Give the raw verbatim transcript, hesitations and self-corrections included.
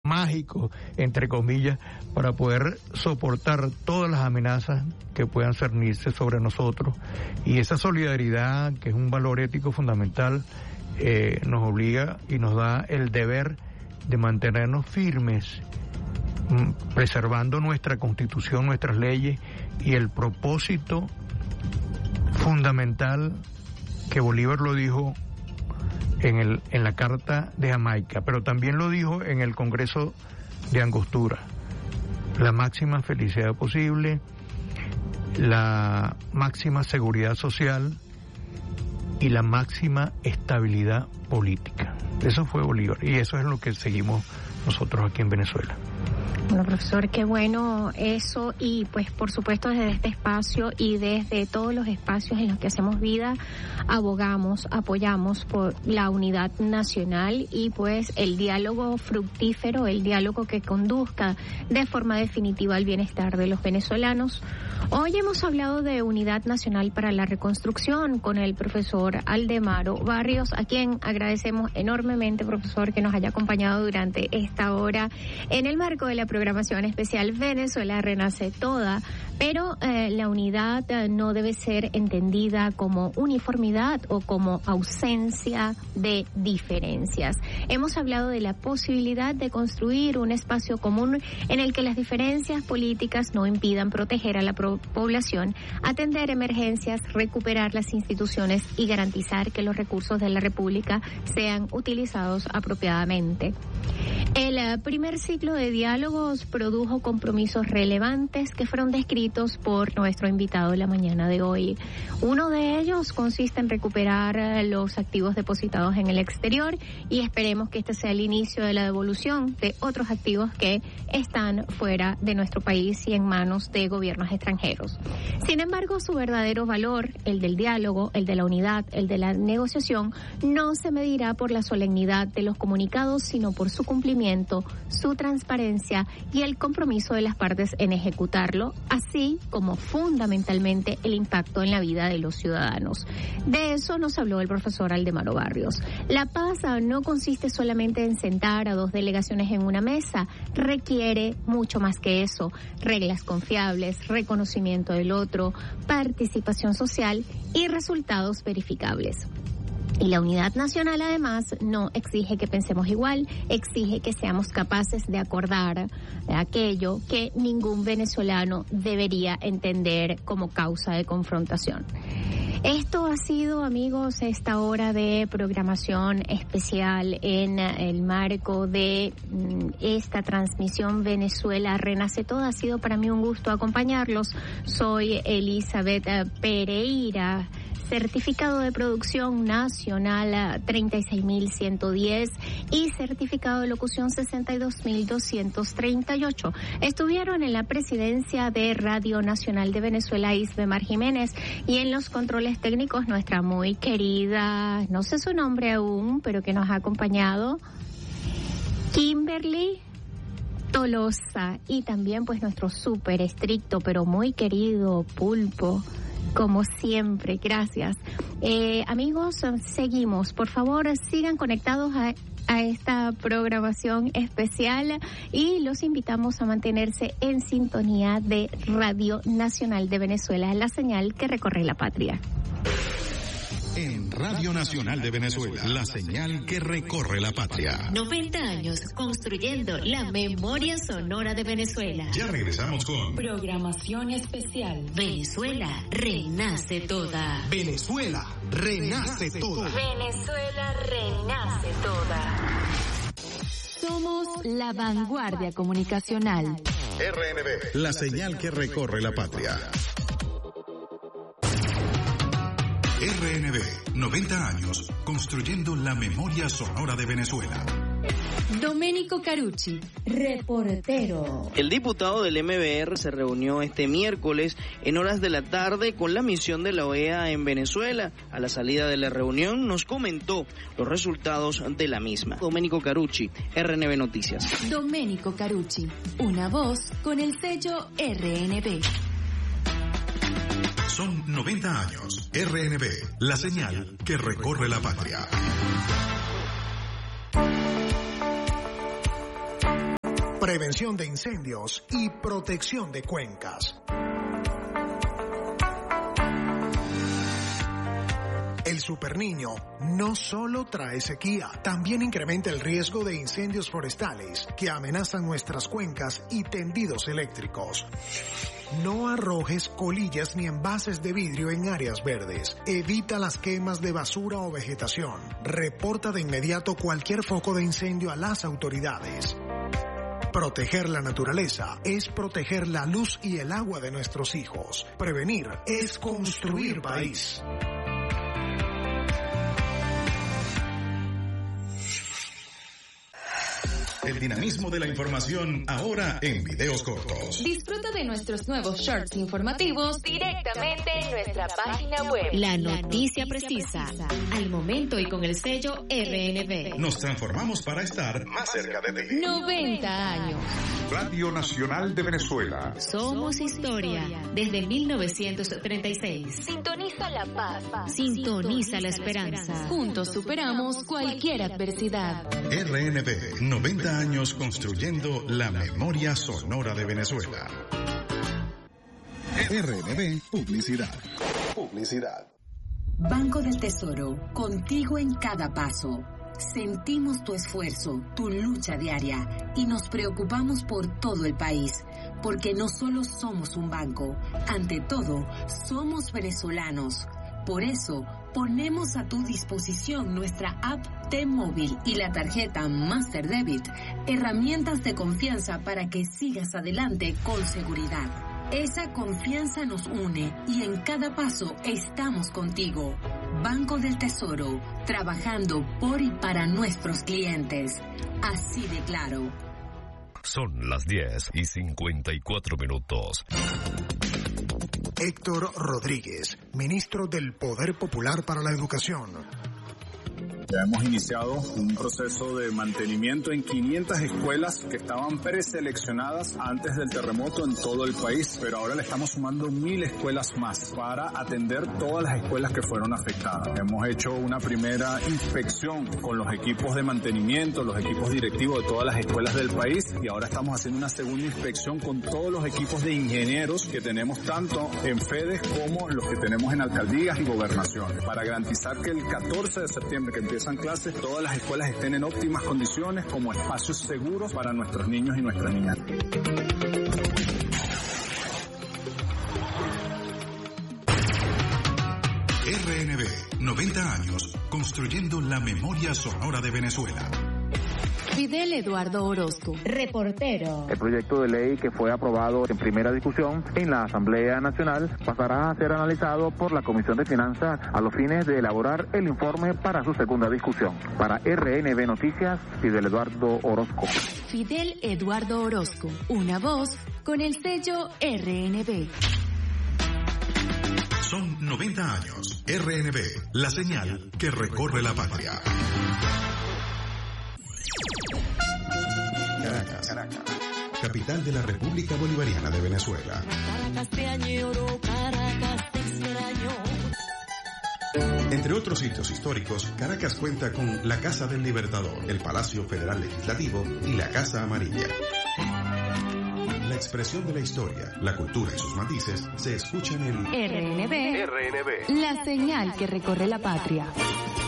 mágicos, entre comillas, para poder soportar todas las amenazas que puedan cernirse sobre nosotros. Y esa solidaridad, que es un valor ético fundamental, eh, nos obliga y nos da el deber de mantenernos firmes, preservando nuestra Constitución, nuestras leyes y el propósito fundamental que Bolívar lo dijo en el en la Carta de Jamaica, pero también lo dijo en el Congreso de Angostura: la máxima felicidad posible, la máxima seguridad social y la máxima estabilidad política. Eso fue Bolívar y eso es lo que seguimos nosotros aquí en Venezuela. Bueno, profesor, qué bueno eso, y pues por supuesto desde este espacio y desde todos los espacios en los que hacemos vida, abogamos, apoyamos por la unidad nacional y pues el diálogo fructífero, el diálogo que conduzca de forma definitiva al bienestar de los venezolanos. Hoy hemos hablado de Unidad Nacional para la Reconstrucción con el profesor Aldemaro Barrios, a quien agradecemos enormemente, profesor, que nos haya acompañado durante esta hora en el marco de la programación especial Venezuela Renace Toda, pero eh, la unidad eh, no debe ser entendida como uniformidad o como ausencia de diferencias. Hemos hablado de la posibilidad de construir un espacio común en el que las diferencias políticas no impidan proteger a la pro- población, atender emergencias, recuperar las instituciones y garantizar que los recursos de la República sean utilizados apropiadamente. El eh, primer ciclo de diálogos produjo compromisos relevantes que fueron descritos por nuestro invitado en la mañana de hoy. Uno de ellos consiste en recuperar eh, los activos depositados en el exterior y esperemos que este sea el inicio de la devolución de otros activos que están fuera de nuestro país y en manos de gobiernos extranjeros. Sin embargo, su verdadero valor, el del diálogo, el de la unidad, el de la negociación, no se medirá por la solemnidad de los comunicados, sino por su cumplimiento, su transparencia y el compromiso de las partes en ejecutarlo, así como fundamentalmente el impacto en la vida de los ciudadanos. De eso nos habló el profesor Aldemaro Barrios. La paz no consiste solamente en sentar a dos delegaciones en una mesa, requiere mucho más que eso: reglas confiables, reconocimiento del otro, participación social y resultados verificables. Y la unidad nacional, además, no exige que pensemos igual, exige que seamos capaces de acordar aquello que ningún venezolano debería entender como causa de confrontación. Esto ha sido, amigos, esta hora de programación especial en el marco de esta transmisión Venezuela Renace Toda. Ha sido para mí un gusto acompañarlos. Soy Elizabeth Pereira, certificado de producción nacional treinta y seis mil ciento diez y certificado de locución sesenta y dos mil doscientos treinta y ocho. Estuvieron en la presidencia de Radio Nacional de Venezuela Isbemar Jiménez y en los controles técnicos nuestra muy querida, no sé su nombre aún, pero que nos ha acompañado, Kimberly Tolosa, y también pues nuestro súper estricto pero muy querido Pulpo. Como siempre, gracias. Eh, amigos, seguimos. Por favor, sigan conectados a, a esta programación especial y los invitamos a mantenerse en sintonía de Radio Nacional de Venezuela, la señal que recorre la patria. En Radio Nacional de Venezuela, la señal que recorre la patria. noventa años construyendo la memoria sonora de Venezuela. Ya regresamos con Programación especial. Venezuela renace toda. Venezuela renace toda. Venezuela renace toda. Somos la vanguardia comunicacional. R N B, la señal que recorre la patria. R N B, noventa años, construyendo la memoria sonora de Venezuela. Domenico Carucci, reportero. El diputado del M B R se reunió este miércoles en horas de la tarde con la misión de la O E A en Venezuela. A la salida de la reunión nos comentó los resultados de la misma. Domenico Carucci, R N B Noticias. Domenico Carucci, una voz con el sello R N B. Son noventa años. R N B, la señal que recorre la patria. prevención de incendios y protección de cuencas. El Superniño no solo trae sequía, también incrementa el riesgo de incendios forestales que amenazan nuestras cuencas y tendidos eléctricos. No arrojes colillas ni envases de vidrio en áreas verdes. Evita las quemas de basura o vegetación. Reporta de inmediato cualquier foco de incendio a las autoridades. Proteger la naturaleza es proteger la luz y el agua de nuestros hijos. Prevenir es construir país. El dinamismo de la información ahora en videos cortos. Disfruta de nuestros nuevos shorts informativos directamente en nuestra página web. La noticia precisa, al momento y con el sello R N B. Nos transformamos para estar más cerca de ti. noventa años. Radio Nacional de Venezuela. Somos historia desde mil novecientos treinta y seis. Sintoniza la paz. Sintoniza la esperanza. Juntos superamos cualquier adversidad. R N B, noventa años construyendo la memoria sonora de Venezuela. R N B Publicidad. Publicidad. Banco del Tesoro, contigo en cada paso. Sentimos tu esfuerzo, tu lucha diaria y nos preocupamos por todo el país, porque no solo somos un banco, ante todo, somos venezolanos. Por eso, ponemos a tu disposición nuestra app T-Móvil y la tarjeta Master Debit, herramientas de confianza para que sigas adelante con seguridad. Esa confianza nos une y en cada paso estamos contigo. Banco del Tesoro, trabajando por y para nuestros clientes. Así de claro. Son las diez y cincuenta y cuatro minutos. Héctor Rodríguez, ministro del Poder Popular para la Educación. Ya hemos iniciado un proceso de mantenimiento en quinientas escuelas que estaban preseleccionadas antes del terremoto en todo el país, pero ahora le estamos sumando mil escuelas más para atender todas las escuelas que fueron afectadas. Hemos hecho una primera inspección con los equipos de mantenimiento, los equipos directivos de todas las escuelas del país y ahora estamos haciendo una segunda inspección con todos los equipos de ingenieros que tenemos tanto en FEDES como los que tenemos en alcaldías y gobernaciones para garantizar que el catorce de septiembre que empiezan clases, todas las escuelas estén en óptimas condiciones como espacios seguros para nuestros niños y nuestras niñas. R N B, noventa años, construyendo la memoria sonora de Venezuela. Fidel Eduardo Orozco, reportero. El proyecto de ley que fue aprobado en primera discusión en la Asamblea Nacional pasará a ser analizado por la Comisión de Finanzas a los fines de elaborar el informe para su segunda discusión. Para R N B Noticias, Fidel Eduardo Orozco. Fidel Eduardo Orozco, una voz con el sello R N B. Son noventa años. R N B, la señal que recorre la patria. Caracas, Caracas, capital de la República Bolivariana de Venezuela. Caracas te añoro, Caracas te extraño. Entre otros sitios históricos, Caracas cuenta con la Casa del Libertador, el Palacio Federal Legislativo y la Casa Amarilla. La expresión de la historia, la cultura y sus matices se escuchan en R N B, R N B, la señal que recorre la patria.